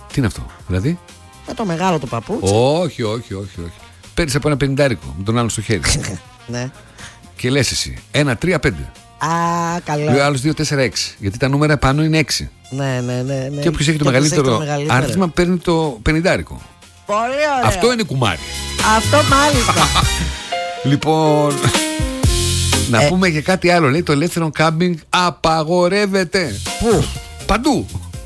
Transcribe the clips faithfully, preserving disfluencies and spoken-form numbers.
Τι είναι αυτό, δηλαδή? Με το μεγάλο το παπούτσι. Όχι, όχι, όχι, όχι. Παίρνεις από ένα πενηντάρικο με τον άλλον στο χέρι. Ναι. Και λες εσύ ένα τρία πέντε. Α, καλό. Λέει ο άλλος δύο τέσσερα έξι. Γιατί τα νούμερα πάνω είναι έξι. Ναι, ναι, ναι, ναι. Και όποιος έχει το μεγαλύτερο αριθμό παίρνει το πενηντάρικο. Πολύ ωραία. Αυτό είναι κουμάρι. Αυτό μάλιστα. Λοιπόν, να ε. πούμε και κάτι άλλο. Λέει το ελεύθερο κάμπινγκ απαγορεύεται. Πού? Παντού.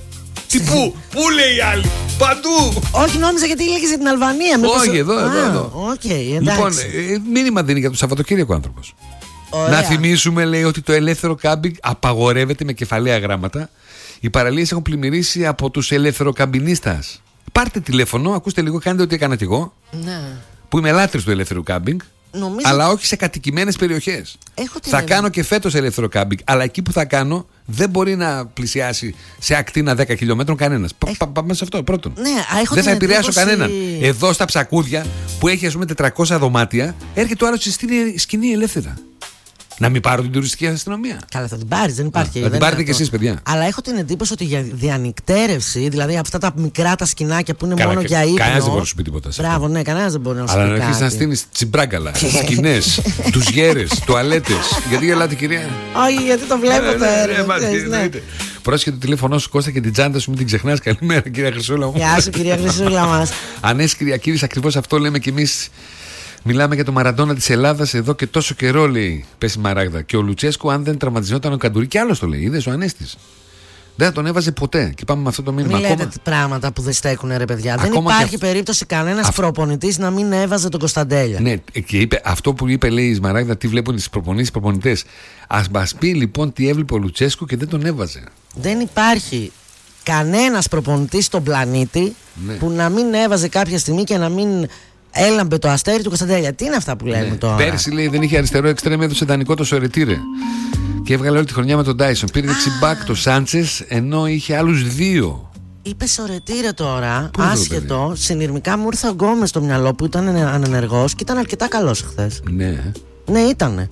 Τι πού? Πού λέει η άλλη? Παντού. Όχι, νόμιζα γιατί έλεγε για την Αλβανία. Όχι, εδώ, εδώ, εδώ. Okay, λοιπόν, μήνυμα δίνει για το Σαββατοκύριακο ο άνθρωπος. Να θυμίσουμε, λέει, ότι το ελεύθερο κάμπινγκ απαγορεύεται με κεφαλαία γράμματα. Οι παραλίες έχουν πλημμυρίσει από τους ελεύθεροκαμπινίστας. Πάρτε τηλέφωνο, ακούστε λίγο, κάντε ό,τι έκανα κι εγώ. Ναι. Που είμαι λάτρης του ελεύθερου κάμπινγκ. Νομίζω... Αλλά όχι σε κατοικημένες περιοχές. Θα είναι. κάνω και φέτος ελεύθερο κάμπινγκ. Αλλά εκεί που θα κάνω δεν μπορεί να πλησιάσει σε ακτίνα δέκα χιλιόμετρων κανένας. Έχ... Πάμε σε αυτό πρώτον. Ναι, έχω δεν θα επηρεάσω εντύπωση... κανέναν. Εδώ στα Ψακούδια που έχει, ας πούμε, τετρακόσια δωμάτια, έρχεται ο άλλος στη σκηνή ελεύθερα. Να μην πάρω την τουριστική αστυνομία. Καλά, θα την πάρεις, δεν υπάρχει. Θα την πάρετε κι εσείς, παιδιά. Αλλά έχω την εντύπωση ότι για διανυκτέρευση, δηλαδή αυτά τα μικρά τα σκηνάκια που είναι Καλά, μόνο κα, για ύπνο. Κανένας δεν μπορεί να σου πει τίποτα. Μπράβο, ναι, κανένας δεν μπορεί να σου πει. Αλλά να αρχίσει να στείνει τσιμπράγκαλα, σκηνές, τους γέρες, τουαλέτες. Γιατί γελάτε, κυρία? Όχι, γιατί το βλέπω τώρα. Πρόσεχε το τηλέφωνο σου, Κώστα, και την τσάντα σου, μην την ξεχνάς. Καλημέρα, κυρία Χρυσούλα μου. Γεια σου, κυρία Χρυσούλα μας. Αν είσαι Κυριακίδης, ακριβώς αυτό λέμε κι εμείς. Μιλάμε για το Μαραντόνα της Ελλάδας εδώ και τόσο καιρό, λέει, πέσει Μαράγδα. Και ο Λουτσέσκου, αν δεν τραυματιζόταν ο Καντουρί, κι άλλος το λέει. Είδες, ο Ανέστης. Δεν θα τον έβαζε ποτέ. Και πάμε με αυτό το μήνυμα. Μην λέτε πράγματα που δεν στέκουν, ρε παιδιά. Ακόμα δεν υπάρχει και... περίπτωση κανένας Αυ... προπονητής να μην έβαζε τον Κωνσταντέλια. Ναι, και είπε, αυτό που είπε, λέει η Σμαράγδα, τι βλέπουν τις προπονήσεις, οι προπονητές. Ας μας πει λοιπόν τι έβλεπε ο Λουτσέσκου και δεν τον έβαζε. Δεν υπάρχει κανένας προπονητής στον πλανήτη ναι. που να μην έβαζε κάποια στιγμή και να μην. Έλαμπε το αστέρι του Κωνσταντέλια. Τι είναι αυτά που λέμε ναι. τώρα? Πέρσι, λέει, δεν είχε αριστερό εξτρέμ, έδωσε δανεικό το Σορετήρε. Και έβγαλε όλη τη χρονιά με τον Τάισον. Πήρε δεξιμπάκ το Σάντσες, ενώ είχε άλλους δύο. Είπε Σορετήρε τώρα, πού άσχετο. Συνειρμικά μου ήρθε ο Γκόμες στο μυαλό που ήταν ανενεργός και ήταν αρκετά καλός χθες. Ναι. Ναι, ήτανε.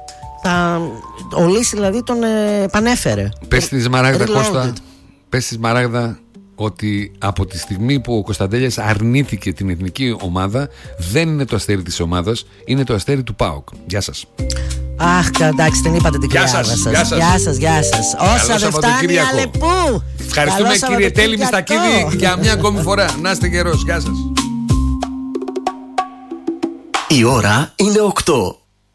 Θα... Ο Λύση δηλαδή τον ε, πανέφερε. Πες τη Σμαράγδα, Κώστα. Πες τη Σμαράγδα ότι από τη στιγμή που ο Κωνσταντέλιας αρνήθηκε την εθνική ομάδα, δεν είναι το αστέρι της ομάδας, είναι το αστέρι του ΠΑΟΚ. Γεια σας. Αχ, εντάξει, την είπατε την κρυάδα σας. Γεια σας, γεια σας, γεια σας. Όσα δεν φτάνει, αλεπού. Ευχαριστούμε, κύριε Τέλη Μιστακίδη, για μια ακόμη φορά. Να είστε καιρός. Γεια σας. Η ώρα είναι οκτώ.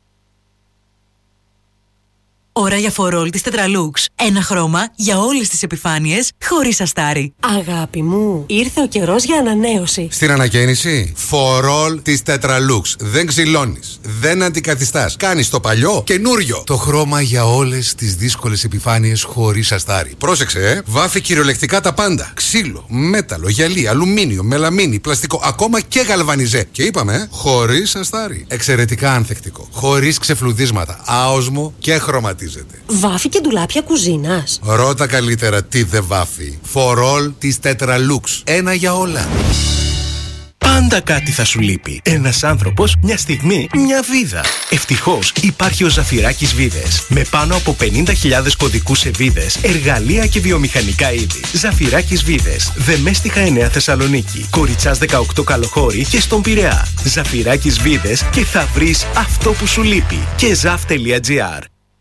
Ώρα για φορόλ της Tetralux. Ένα χρώμα για όλες τις επιφάνειες, χωρίς αστάρι. Αγάπη μου, ήρθε ο καιρός για ανανέωση. Στην ανακαίνιση, φορόλ της Tetralux. Δεν ξυλώνεις, δεν αντικαθιστάς. Κάνεις το παλιό καινούριο. Το χρώμα για όλες τις δύσκολες επιφάνειες, χωρίς αστάρι. Πρόσεξε, ε. Βάφει κυριολεκτικά τα πάντα. Ξύλο, μέταλλο, γυαλί, αλουμίνιο, μελαμίνι, πλαστικό, ακόμα και γαλβανιζέ. Και είπαμε, ε, χωρίς αστάρι. Εξαιρετικά ανθεκτικό. Χωρίς ξεφλουδίσματα. Άοσμο και χρωματισμό. Βάφει και ντουλάπια κουζίνας. Ρώτα καλύτερα τι δεν βάφει. Φορόλ της Tetralux. Ένα για όλα. Πάντα κάτι θα σου λείπει. Ένας άνθρωπος, μια στιγμή, μια βίδα. Ευτυχώς υπάρχει ο Ζαφυράκης Βίδες. Με πάνω από πενήντα χιλιάδες κωδικούς σε βίδες, εργαλεία και βιομηχανικά είδη. Ζαφυράκης Βίδες. Δεμέστιχα εννέα Θεσσαλονίκη. Κοριτσάς δεκαοκτώ Καλοχώρη και στον Πειραιά. Ζαφυράκης Βίδες και θα βρεις αυτό που σου λείπει. Και ζαφ τελεία τζι άρ.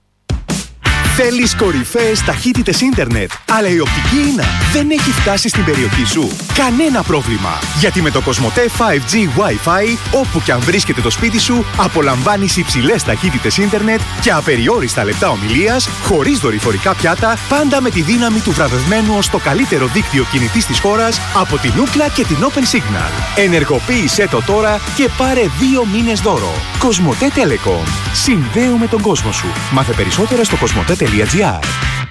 Θέλεις κορυφαίες ταχύτητες ίντερνετ, αλλά η οπτική ίνα δεν έχει φτάσει στην περιοχή σου? Κανένα πρόβλημα, γιατί με το Κοσμοτέ φάιβ τζι Wi-Fi, όπου και αν βρίσκεται το σπίτι σου, απολαμβάνεις υψηλές ταχύτητες ίντερνετ και απεριόριστα λεπτά ομιλίας, χωρίς δορυφορικά πιάτα, πάντα με τη δύναμη του βραβευμένου ως το καλύτερο δίκτυο κινητής της χώρας από την Ookla και την Open Signal. Ενεργοποίησέ το τώρα και πάρε δύο μήνες δώρο. Κοσμοτέ Telecom. Συνδέουμε τον κόσμο σου. Μάθε περισσότερα στο κοσμοτέ τελεία τζι άρ.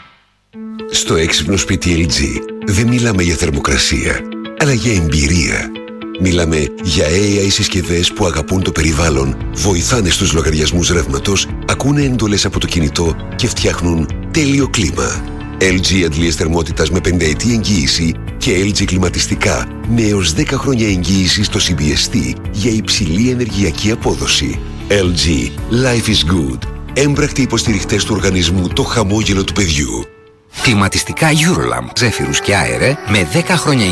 Στο έξυπνο σπίτι ελ τζι δεν μιλάμε για θερμοκρασία, αλλά για εμπειρία. Μιλάμε για έι άι συσκευές που αγαπούν το περιβάλλον, βοηθάνε στους λογαριασμούς ρεύματος, ακούνε εντολές από το κινητό και φτιάχνουν τέλειο κλίμα. ελ τζι αντλίες θερμότητας με πενταετή εγγύηση και ελ τζι κλιματιστικά με έως δέκα χρόνια εγγύηση στο σι μπι ες τι για υψηλή ενεργειακή απόδοση. ελ τζι. Life is good. Έμπρακτοι υποστηριχτές του οργανισμού Το Χαμόγελο του Παιδιού. Κλιματιστικά Eurolamp, ζέφυρους και άερε με δέκα χρόνια